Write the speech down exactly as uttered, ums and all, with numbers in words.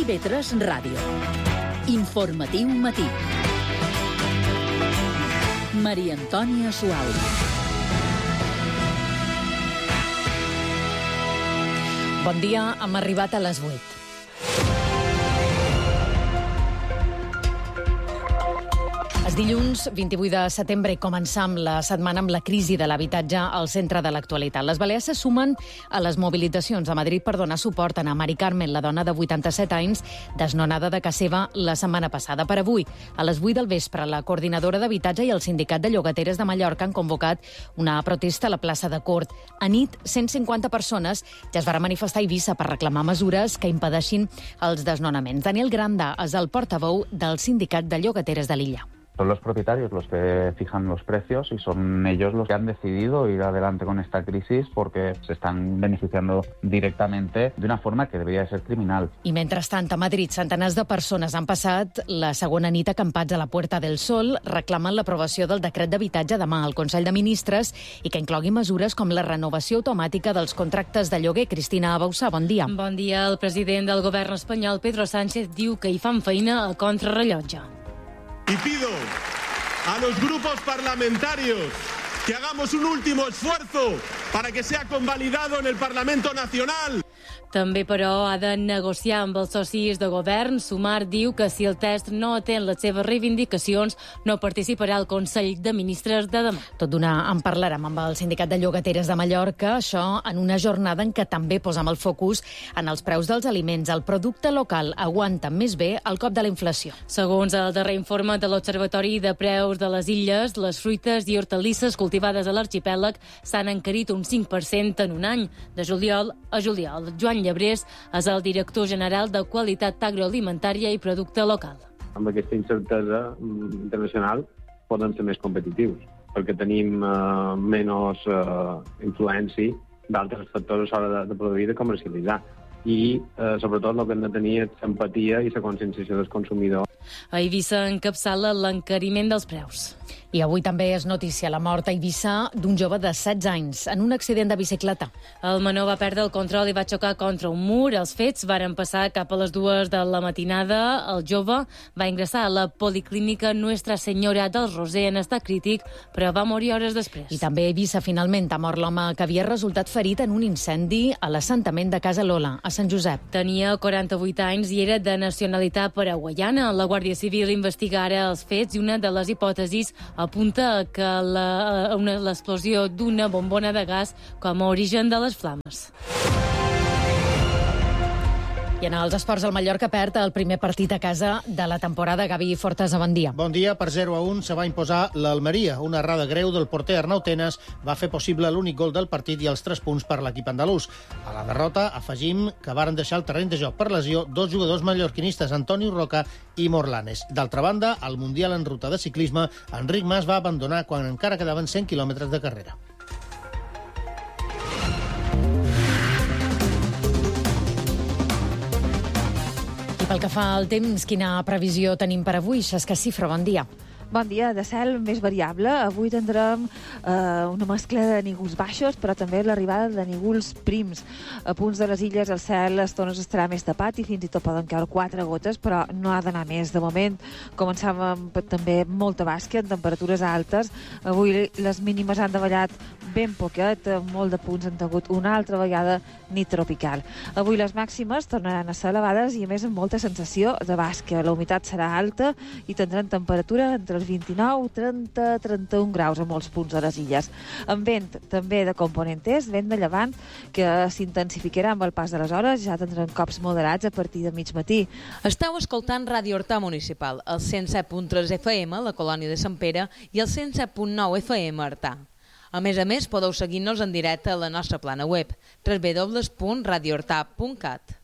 tê vê tres Ràdio. Informatiu matí. Maria Antònia Suau. Bon dia, hem arribat a les vuit. És dilluns vint-i-vuit de setembre i començam la setmana amb la crisi de l'habitatge al centre de l'actualitat. Les Balears se sumen a les mobilitzacions a Madrid per donar suport a Ana Mari Carmen, la dona de vuitanta-set anys, desnonada de casa seva la setmana passada. Per avui, a les vuit del vespre, la coordinadora d'habitatge i el sindicat de llogateres de Mallorca han convocat una protesta a la plaça de Cort. A nit, cent cinquanta persones ja es van manifestar a Eivissa per reclamar mesures que impedeixin els desnonaments. Daniel Granda és el portaveu del sindicat de llogateres de l'illa. Son los propietarios los que fijan los precios y son ellos los que han decidido ir adelante con esta crisis porque se están beneficiando directamente de una forma que debería de ser criminal. I mentrestant, a Madrid, centenars de persones han passat la segona nit acampats a la Puerta del Sol reclamant l'aprovació del decret d'habitatge demà al Consell de Ministres i que inclogui mesures com la renovació automàtica dels contractes de lloguer. Cristina Abausà, bon dia. Bon dia. El president del govern espanyol, Pedro Sánchez, diu que hi fan feina a contrarrellotge. Y pido a los grupos parlamentarios que hagamos un último esfuerzo para que sea convalidado en el Parlamento Nacional. També, però, ha de negociar amb els socis de govern. Sumar diu que si el text no atén les seves reivindicacions, no participarà al Consell de Ministres de demà. Tot d'una en parlarem amb el sindicat de llogateres de Mallorca, això en una jornada en què també posem el focus en els preus dels aliments. El producte local aguanta més bé el cop de la inflació. Segons el darrer informe de l'Observatori de Preus de les Illes, les fruites i hortalisses cultivades a l'arxipèlag s'han encarit un cinc per cent en un any, de juliol a juliol. Joan Llebrés és el director general de Qualitat Agroalimentària i Producte Local. Amb aquesta incertesa internacional poden ser més competitius, perquè tenim uh, menys uh, influència d'altres factors a l'hora de, de produir i de comercialitzar. I, eh, sobretot, el que hem de tenir és empatia i la conscienciació del consumidor. A Eivissa encapçala l'encariment dels preus. I avui també és notícia la mort a Eivissa d'un jove de setze anys en un accident de bicicleta. El menor va perdre el control i va xocar contra un mur. Els fets varen passar cap a les dues de la matinada. El jove va ingressar a la policlínica Nuestra Senyora del Roser en estat crític, però va morir hores després. I també a Eivissa finalment ha mort l'home que havia resultat ferit en un incendi a l'assentament de Casa Lola, a Sant Josep. Tenia quaranta-vuit anys i era de nacionalitat paraguaiana. La Guàrdia Civil investiga ara els fets i una de les hipòtesis apunta que la, una, l'explosió d'una bombona de gas com a origen de les flames. I en els esports, el Mallorca perd el primer partit a casa de la temporada. Gavi Fortesa, bon dia. Bon dia. Per zero a un se va imposar l'Almeria. Una errada greu del porter Arnau Tenas va fer possible l'únic gol del partit i els tres punts per l'equip andalús. A la derrota afegim que varen deixar el terreny de joc per lesió dos jugadors mallorquinistes, Antonio Roca i Morlanes. D'altra banda, al Mundial en ruta de ciclisme, Enric Mas va abandonar quan encara quedaven cent quilòmetres de carrera. Pel que fa al temps, quina previsió tenim per avui? Xesca Cifra, bon dia. Bon dia. De cel més variable. Avui tindrem eh, una mescla de nígols baixos, però també l'arribada de nígols prims. A punts de les illes el cel a estones estarà més tapat i fins i tot poden caure quatre gotes, però no ha d'anar més. De moment començàvem amb també molta bàsquet, temperatures altes. Avui les mínimes han davallat ben poquet, molt de punts han tingut una altra vegada nit tropical. Avui les màximes tornaran a ser elevades i a més amb molta sensació de bàsquet. La humitat serà alta i tindran temperatura entre els vint-i-nou, trenta, trenta-un graus a molts punts de les illes. Amb vent també de component est, vent de llevant que s'intensificarà amb el pas de les hores, ja tindran cops moderats a partir de mig matí. Esteu escoltant Ràdio Horta Municipal, el cent set punt tres F M, la colònia de Sant Pere, i el cent set punt nou F M, Artà. A més a més, podeu seguir-nos en directe a la nostra plana web, w w w punt radio horta punt cat.